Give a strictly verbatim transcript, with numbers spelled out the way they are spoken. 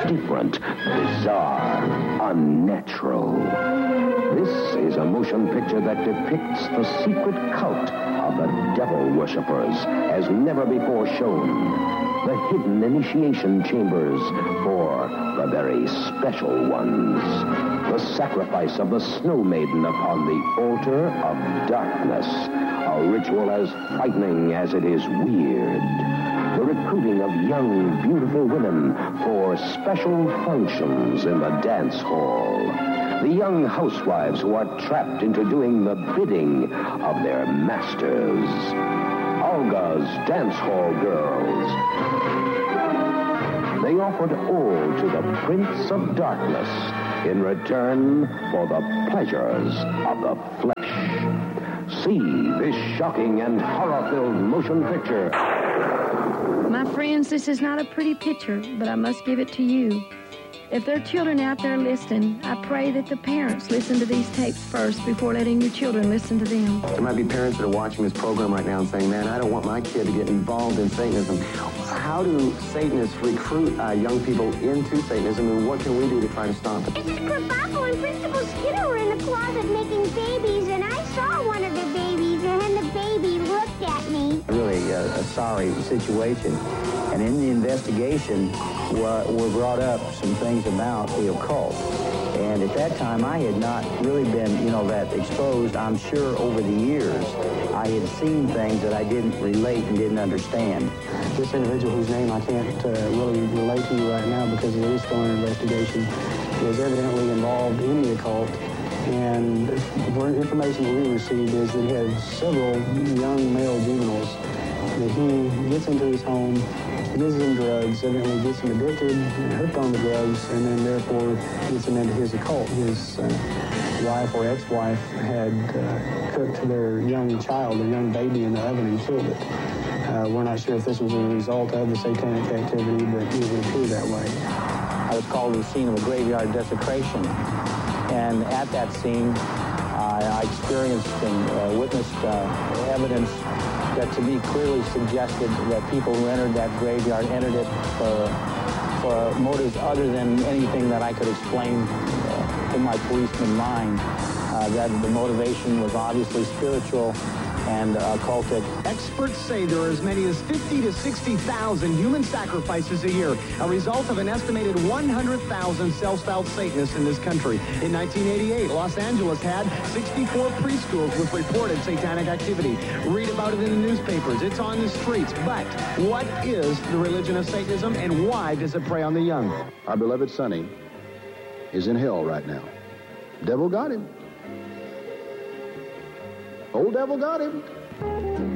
different, bizarre, unnatural. This is a motion picture that depicts the secret cult of the devil worshippers as never before shown. The hidden initiation chambers for the very special ones. The sacrifice of the snow maiden upon the altar of darkness. A ritual as frightening as it is weird. The recruiting of young, beautiful women for special functions in the dance hall. The young housewives who are trapped into doing the bidding of their masters. Olga's Dance Hall Girls. They offered all to the Prince of Darkness in return for the pleasures of the flesh. See this shocking and horror-filled motion picture. My friends, this is not a pretty picture, but I must give it to you. If there are children out there listening, I pray that the parents listen to these tapes first before letting your children listen to them. There might be parents that are watching this program right now and saying, man, I don't want my kid to get involved in Satanism. How do Satanists recruit uh, young people into Satanism, and what can we do to try to stop it? Missus Krabappel and Principal Skinner were in the closet making babies, and I saw one of the babies, and then the baby looked at me. Really uh, a sorry situation. And in the investigation were, were brought up some things about the occult. And at that time, I had not really been, you know, that exposed. I'm sure over the years, I had seen things that I didn't relate and didn't understand. This individual, whose name I can't uh, really relate to you right now because it is still under investigation, is evidently involved in the occult. And the information that we received is that he has several young male juveniles that he gets into his home, gives them drugs, evidently gets them addicted, hooked on the drugs, and then therefore gets them into his occult. His uh, wife or ex-wife had uh, cooked their young child, their young baby, in the oven and killed it. Uh, we're not sure if this was a result of the satanic activity, but it would appear that way. I was called to the scene of a graveyard desecration. And at that scene, uh, I experienced and uh, witnessed uh, evidence that to me clearly suggested that people who entered that graveyard entered it for, for motives other than anything that I could explain uh, in my policeman mind. Uh, that the motivation was obviously spiritual and uh, occultic. Experts say there are as many as fifty to sixty thousand human sacrifices a year, a result of an estimated one hundred thousand self-styled Satanists in this country. In nineteen eighty-eight, Los Angeles had sixty-four preschools with reported satanic activity. Read about it in the newspapers. It's on the streets. But what is the religion of Satanism, and why does it prey on the young? Our beloved Sonny is in hell right now. Devil got him. Old devil got him.